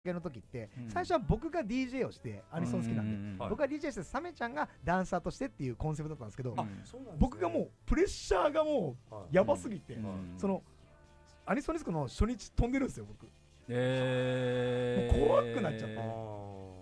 の時って、最初は僕が DJ をしてアニソン好きなんで、僕が DJ してサメちゃんがダンサーとしてっていうコンセプトだったんですけど、僕がもうプレッシャーがもうやばすぎて、そのアニソンディスコの初日飛んでるんですよ僕。もう怖くなっちゃって、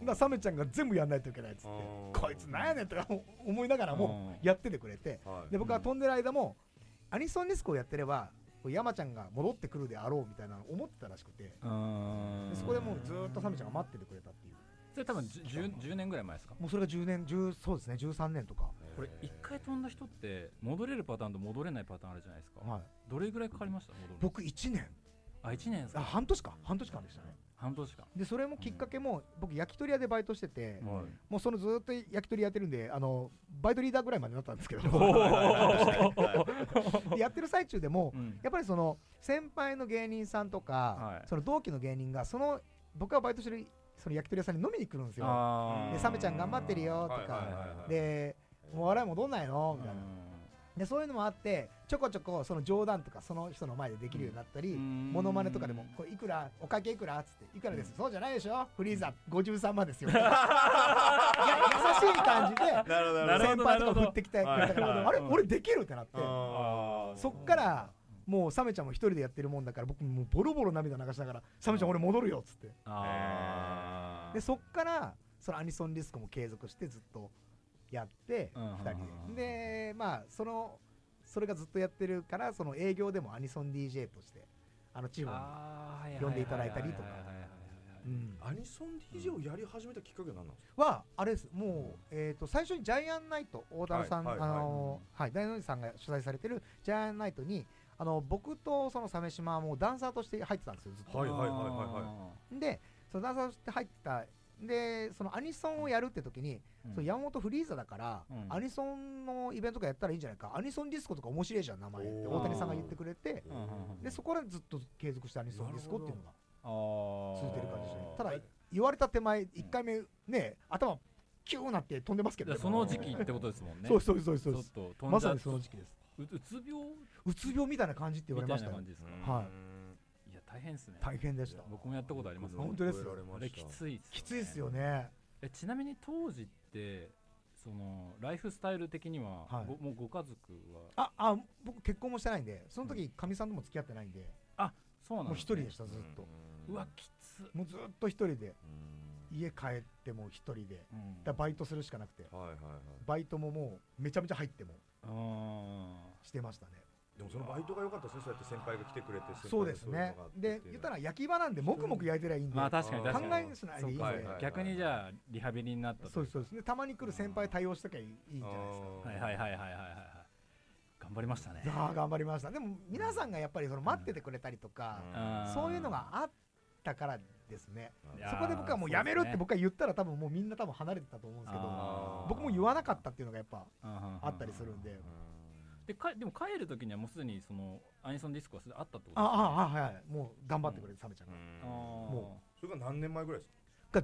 だサメちゃんが全部やんないといけないっつって、こいつなんやねんとか思いながらもやっててくれて、で僕が飛んでる間もアニソンディスコをやってれば山ちゃんが戻ってくるであろうみたいなのを思ってたらしくて、でそこでもうずっとサメちゃんが待っててくれたっていう。 それ多分 10年ぐらい前ですか？ もうそれが10年そうですね、13年とか。 これ1回飛んだ人って戻れるパターンと戻れないパターンあるじゃないですか、はい、どれぐらいかかりました？戻る僕1年。 1年ですか？ 半年間でしたね。 半年間で、それもきっかけも、僕焼き鳥屋でバイトしてて、もうそのずっと焼き鳥やってるんで、バイトリーダーぐらいまでなったんですけどやってる最中でも、やっぱりその先輩の芸人さんとか、その同期の芸人が僕がバイトしてるその焼き鳥屋さんに飲みに来るんですよ。でサメちゃん頑張ってるよとかで、もう笑い戻んないのみたいな。でそういうのもあってちょこちょこその冗談とかその人の前でできるようになったり、モノマネとかでもこれいくらお会計いくらっつっていくらです、そうじゃないでしょフリーザ53万ですよいや優しい感じで先輩とか振ってきてくれたから、あれ俺できるってなって、そっからもうサメちゃんも一人でやってるもんだから、僕もうボロボロ涙流しながらサメちゃん俺戻るよっつって、でそっからそのアニソンディスコも継続してずっとやって2人で、まあそれがずっとやってるから、その営業でもアニソン DJ として地方に呼んでいただいたりとか。 アニソン DJ をやり始めたきっかけは何なんですか？はあれです、もう最初にジャイアンナイト、大田さん大野さんが主催されてるジャイアンナイトに僕とその鮫島はもうダンサーとして入ってたんですよずっと。でそのダンサーとして入ってたで、そのアニソンをやるって時に、その山本フリーザだから、アニソンのイベントとかやったらいいんじゃないか、アニソンディスコとか面白いじゃん名前って大谷さんが言ってくれて、でそこからずっと継続してアニソンディスコっていうのが続いてる感じでしたね。ただ言われた手前1回目ね、頭キューなって飛んでますけど、 その時期ってことですもんね。 そうまさにその時期です。うつ病みたいな感じって言われましたよ。 いや大変ですね。 大変でした。 僕もやったことあります。 本当ですよ。 あれきついですよね。 ちなみに当時ってそのライフスタイル的にはもうご家族は僕結婚もしてないんで、その時かみさんとも付き合ってないんで、 そうなんですね。 もう一人でしたずっと。 うわきつ。 もうずっと一人で、家帰っても一人で、バイトするしかなくて、バイトももうめちゃめちゃ入ってもしてましたね。 でもそのバイトが良かったですね。そうやって先輩が来てくれて。 そうですね。で言ったら焼き場なんでもくもく焼いてりゃいいんで、 確かに考えしないでいいんで、 逆にじゃあリハビリになった。 そうですね。たまに来る先輩対応しときゃいいじゃないですか。 頑張りましたね。 頑張りました。でも皆さんがやっぱりその待っててくれたりとか、そういうのがあったからですね。そこで僕はもうやめるって僕は言ったら多分もうみんな多分離れてたと思うんですけど、僕も言わなかったっていうのがやっぱあったりするんで。 でも帰る時にはもうすでにそのアニソンディスコはすでにあったってことですか？もう頑張ってくれてサメちゃんが。 もうそれが何年前ぐらいですか？ が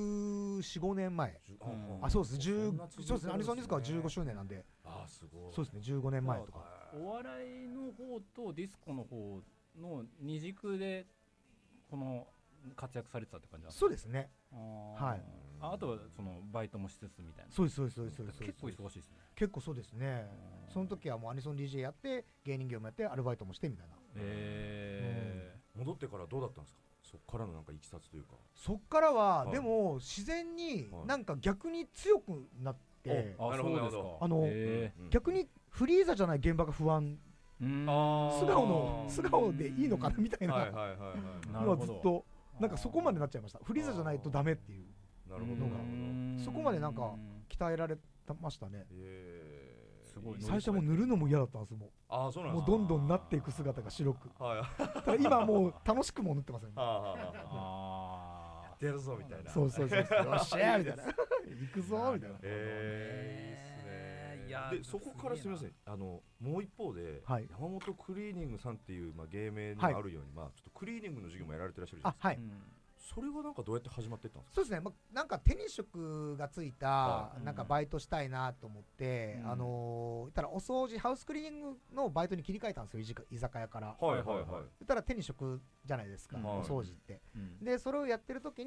14、15年前。そうですね。アニソンディスコは15周年なんで、そうですね、15年前とか。 お笑いの方とディスコの方の二軸でこの活躍されてたって感じなんですか？ そうですね。 あとはそのバイトもしつつみたいな。 そうです。結構忙しいですね。 結構そうですね。その時はもうアニソン DJ やって芸人業もやってアルバイトもしてみたいな。 戻ってからどうだったんですか？そっからのなんかいきさつというか。 そっからはでも自然になんか逆に強くなって、逆にフリーザじゃない現場が不安、素顔でいいのかなみたいなのはずっとなんかそこまでなっちゃいました。フリーザじゃないとダメっていうのがそこまでなんか鍛えられましたね。最初はもう塗るのも嫌だったんです。もうどんどんなっていく姿が白く、今もう楽しくも塗ってますよね。 やってやるぞみたいな。 そうよっしゃみたいな行くぞみたいな。 でそこからすみません、もう一方で山本クリーニングさんっていう芸名にもあるようにちょっとクリーニングの授業もやられてらっしゃるじゃないですか。 それはなんかどうやって始まっていったんですか？ そうですね、なんか手に職がついたなんかバイトしたいなと思って、言ったらお掃除ハウスクリーニングのバイトに切り替えたんですよ、居酒屋から。言ったら手に職じゃないですか、お掃除って。でそれをやってる時